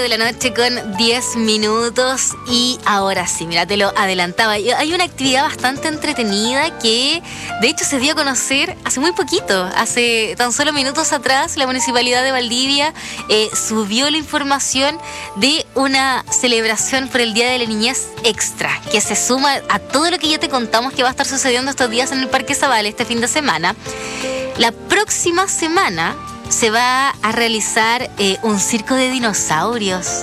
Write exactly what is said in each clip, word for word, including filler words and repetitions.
de la noche con diez minutos y ahora sí, mira, te lo adelantaba. Hay una actividad bastante entretenida que de hecho se dio a conocer hace muy poquito, hace tan solo minutos atrás. La Municipalidad de Valdivia eh, subió la información de una celebración por el Día de la Niñez extra, que se suma a todo lo que ya te contamos que va a estar sucediendo estos días en el Parque Zabala este fin de semana. La próxima semana se va a realizar eh, un circo de dinosaurios.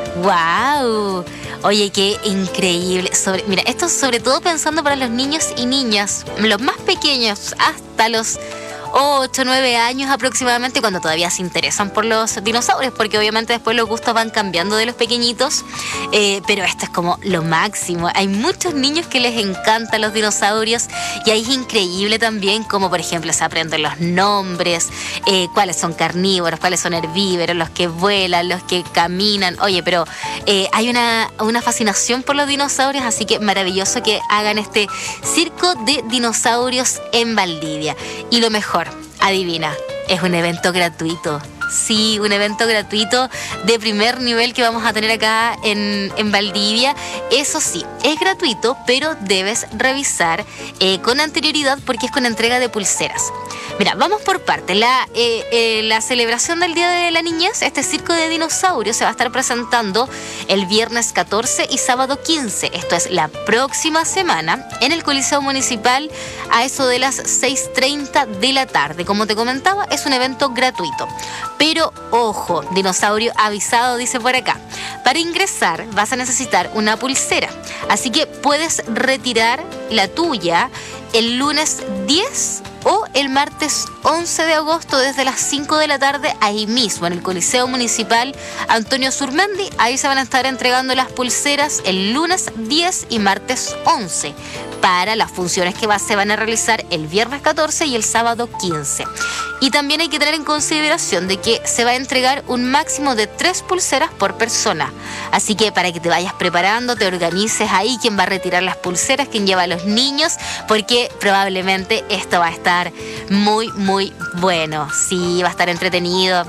¡Wow! Oye, qué increíble. Sobre, mira, esto es sobre todo pensando para los niños y niñas, los más pequeños, hasta los ocho, nueve años aproximadamente, cuando todavía se interesan por los dinosaurios, porque obviamente después los gustos van cambiando de los pequeñitos, eh, pero esto es como lo máximo. Hay muchos niños que les encantan los dinosaurios y ahí es increíble también como, por ejemplo, se aprenden los nombres, eh, cuáles son carnívoros, cuáles son herbívoros, los que vuelan, los que caminan. Oye, pero eh, hay una, una fascinación por los dinosaurios, así que maravilloso que hagan este circo de dinosaurios en Valdivia. Y lo mejor, adivina, es un evento gratuito. Sí, un evento gratuito de primer nivel que vamos a tener acá en, en Valdivia. Eso sí, es gratuito, pero debes revisar eh, con anterioridad porque es con entrega de pulseras. Mira, vamos por parte. La, eh, eh, la celebración del Día de la Niñez, este circo de dinosaurios, se va a estar presentando el viernes catorce y sábado quince. Esto es la próxima semana en el Coliseo Municipal a eso de las seis treinta de la tarde. Como te comentaba, es un evento gratuito. Pero ojo, dinosaurio avisado, dice por acá. Para ingresar vas a necesitar una pulsera. Así que puedes retirar la tuya el lunes diez o el martes once de agosto desde las cinco de la tarde, ahí mismo en el Coliseo Municipal Antonio Surmendi. Ahí se van a estar entregando las pulseras el lunes diez y martes once para las funciones que va, se van a realizar el viernes catorce y el sábado quince. Y también hay que tener en consideración de que se va a entregar un máximo de tres pulseras por persona. Así que para que te vayas preparando, te organices ahí quién va a retirar las pulseras, quién lleva a los niños, porque probablemente esto va a estar muy, muy bueno. Sí, va a estar entretenido.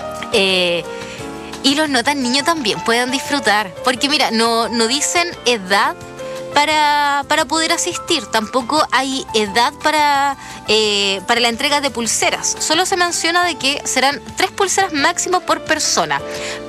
Eh, y los no tan niños también puedan disfrutar. Porque mira, no, no dicen edad Para, para poder asistir. Tampoco hay edad para, eh, para la entrega de pulseras. Solo se menciona de que serán tres pulseras máximo por persona.